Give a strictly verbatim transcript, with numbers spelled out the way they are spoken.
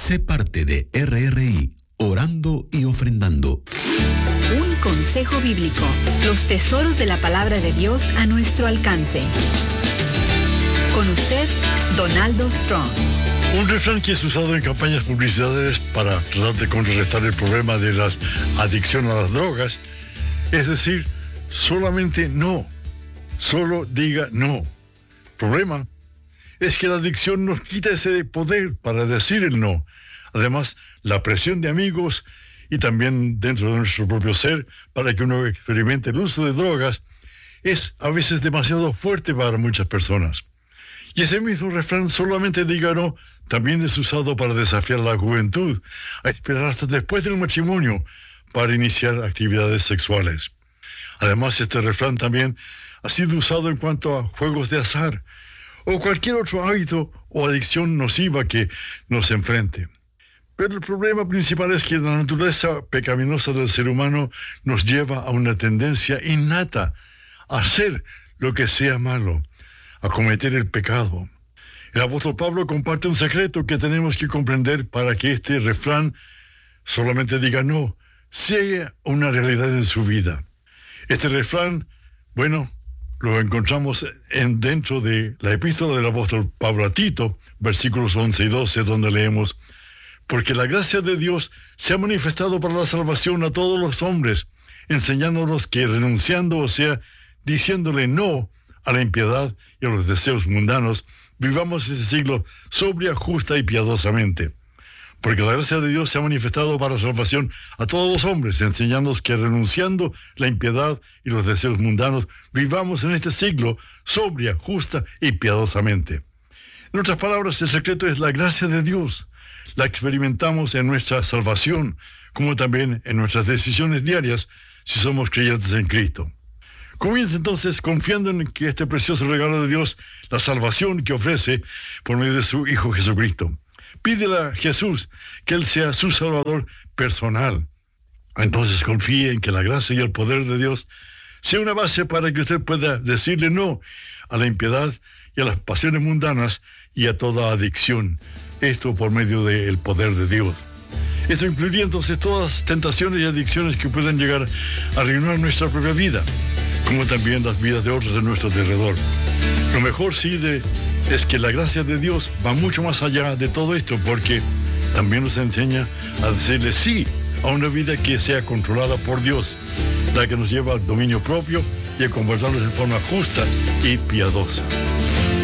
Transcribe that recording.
Sé parte de R R I, orando y ofrendando. Un consejo bíblico. Los tesoros de la palabra de Dios a nuestro alcance. Con usted, Donaldo Strong. Un refrán que es usado en campañas publicitarias para tratar de contrarrestar el problema de la adicción a las drogas, es decir, solamente no. Solo diga no. El problema es que la adicción nos quita ese poder para decir el no. Además, la presión de amigos y también dentro de nuestro propio ser para que uno experimente el uso de drogas es a veces demasiado fuerte para muchas personas. Y ese mismo refrán, solamente diga no, también es usado para desafiar a la juventud a esperar hasta después del matrimonio para iniciar actividades sexuales. Además, este refrán también ha sido usado en cuanto a juegos de azar o cualquier otro hábito o adicción nociva que nos enfrente. Pero el problema principal es que la naturaleza pecaminosa del ser humano nos lleva a una tendencia innata a hacer lo que sea malo, a cometer el pecado. El apóstol Pablo comparte un secreto que tenemos que comprender para que este refrán solamente diga no, sea una realidad en su vida. Este refrán, bueno, lo encontramos en, dentro de la epístola del apóstol Pablo a Tito, versículos once y doce, donde leemos: porque la gracia de Dios se ha manifestado para la salvación a todos los hombres, enseñándonos que renunciando, o sea, diciéndole no a la impiedad y a los deseos mundanos, vivamos este siglo sobria, justa y piadosamente. Porque la gracia de Dios se ha manifestado para salvación a todos los hombres, enseñándonos que renunciando la impiedad y los deseos mundanos, vivamos en este siglo sobria, justa y piadosamente. En otras palabras, el secreto es la gracia de Dios. La experimentamos en nuestra salvación, como también en nuestras decisiones diarias, si somos creyentes en Cristo. Comienza entonces confiando en que este precioso regalo de Dios, la salvación que ofrece por medio de su Hijo Jesucristo. Pídele a Jesús que Él sea su Salvador personal. Entonces confíe en que la gracia y el poder de Dios sea una base para que usted pueda decirle no a la impiedad y a las pasiones mundanas y a toda adicción. Esto por medio del poder de Dios. Esto incluiría entonces todas las tentaciones y adicciones que puedan llegar a arruinar nuestra propia vida, como también las vidas de otros de nuestro alrededor. Lo mejor sí de, es que la gracia de Dios va mucho más allá de todo esto, porque también nos enseña a decirle sí a una vida que sea controlada por Dios, la que nos lleva al dominio propio y a comportarnos en forma justa y piadosa.